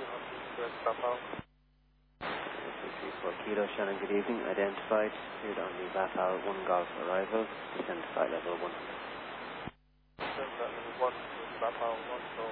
234 Kilo, Shannon, good evening. Identified, appeared on the Batal 1 Golf arrival, descend to flight level 100. Descend flight level 1, Batal 1 Golf.